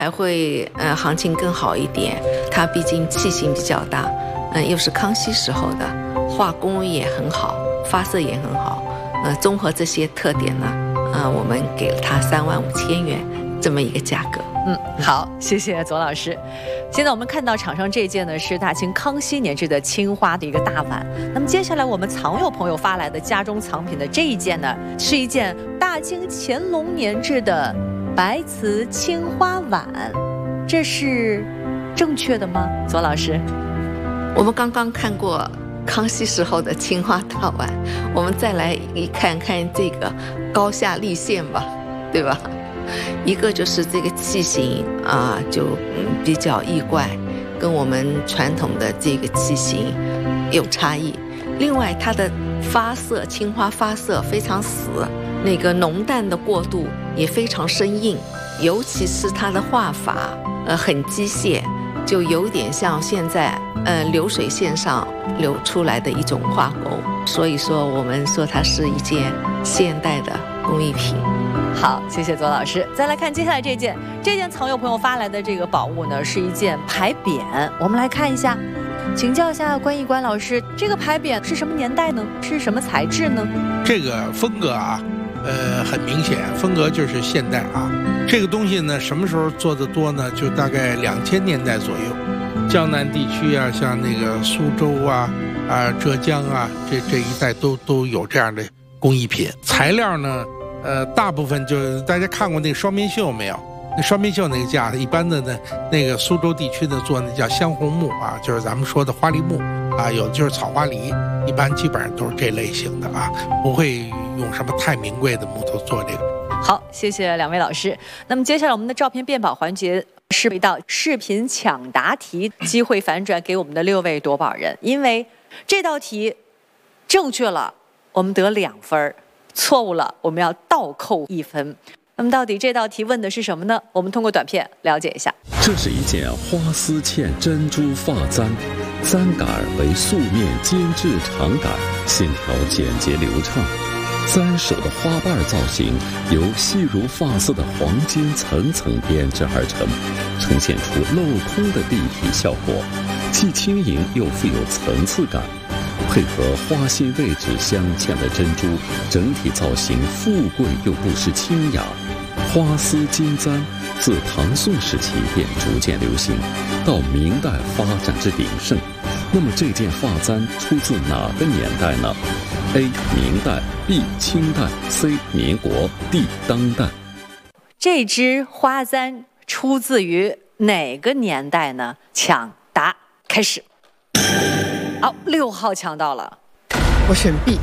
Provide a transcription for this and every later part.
还会行情更好一点。它毕竟器型比较大，又是康熙时候的，画工也很好，发色也很好，综合这些特点呢，我们给了它35000元这么一个价格。 好，谢谢左老师。现在我们看到场上这一件呢是大清康熙年制的青花的一个大碗。那么接下来我们藏友朋友发来的家中藏品的这一件呢，是一件大清乾隆年制的白瓷青花碗，这是正确的吗？左老师， 我们刚刚看过康熙时候的青花大碗，我们再来看看这个高下立现吧，对吧？一个就是这个器型就比较异怪，跟我们传统的这个器型有差异。另外它的发色，青花发色非常死，那个浓淡的过渡也非常生硬，尤其是它的画法很机械，就有点像现在流水线上流出来的一种画工，所以说我们说它是一件现代的工艺品。 好，谢谢左老师。再来看接下来这件藏友朋友发来的这个宝物呢，是一件牌匾。我们来看一下，请教一下关义关老师，这个牌匾是什么年代呢？是什么材质呢？ 这个风格很明显，风格就是现代这个东西呢，什么时候做的多呢？就大概2000年代左右，江南地区像那个苏州浙江这一带都有这样的工艺品。材料呢，大部分就是大家看过那个双面绣没有？那双面绣那个架，一般的呢，那个苏州地区的做那叫香红木就是咱们说的花梨木有的就是草花梨，一般基本上都是这类型的不会用什么太名贵的木头做这个。 好，谢谢两位老师。那么接下来我们的照片辨宝环节是一道视频抢答题，机会反转给我们的6位夺宝人，因为这道题正确了我们得2分，错误了我们要倒扣1分。那么到底这道题问的是什么呢？我们通过短片了解一下。 这是一件花丝嵌珍珠发簪，簪杆为素面精致长杆，线条简洁流畅。簪手的花瓣造型由细如发丝的黄金层层编织而成，呈现出镂空的立体效果，既轻盈又富有层次感。配合花心位置镶嵌的珍珠，整体造型富贵又不失清雅。花丝金簪自唐宋时期便逐渐流行，到明代发展至鼎盛。那么这件发簪出自哪个年代呢？ A. 明代 B. 清代 C. 民国 D. 当代。 这只花簪出自于哪个年代呢？抢答开始。好，6号抢到了。 我选 B。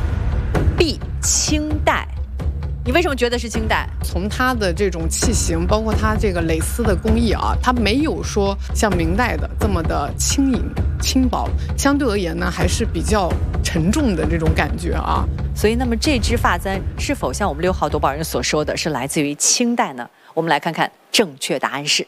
B. 清代。你为什么觉得是清代？ 从它的这种器型，包括它这个蕾丝的工艺它没有说像明代的这么的轻盈轻薄，相对而言呢，还是比较沉重的这种感觉所以，那么这只发簪是否像我们6号夺宝人所说的是来自于清代呢？我们来看看正确答案是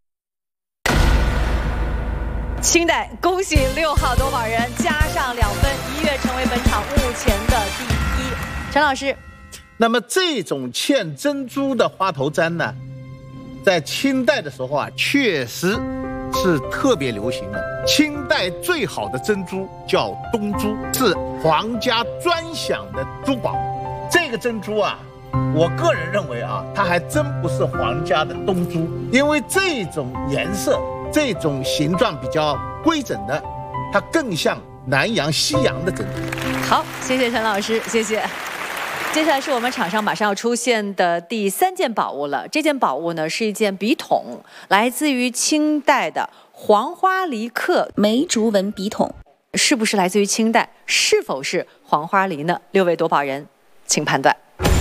清代。恭喜6号夺宝人加上2分，一跃成为本场目前的第1。陈老师。 那么这种嵌珍珠的花头簪呢，在清代的时候确实是特别流行的。清代最好的珍珠叫东珠，是皇家专享的珠宝。这个珍珠我个人认为它还真不是皇家的东珠，因为这种颜色、这种形状比较规整的，它更像南洋、西洋的珍珠。 好，谢谢陈老师，谢谢。接下来是我们场上马上要出现的第3件宝物了。这件宝物呢是一件笔筒，来自于清代的黄花梨刻梅竹纹笔筒， 是不是来自于清代？是否是黄花梨呢？6位夺宝人，请判断。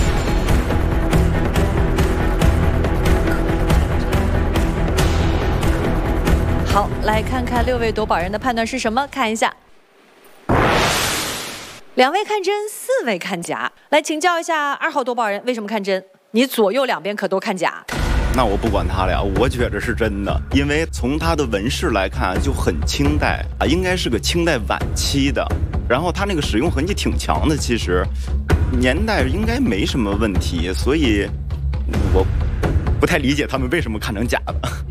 好，来看看6位夺宝人的判断是什么？看一下。2位看真，4位看假。来请教一下2号夺宝人，为什么看真？你左右两边可都看假。 那我不管他俩，我觉着是真的，因为从它的纹饰来看就很清代应该是个清代晚期的，然后它那个使用痕迹挺强的，其实年代应该没什么问题，所以我不太理解他们为什么看成假的。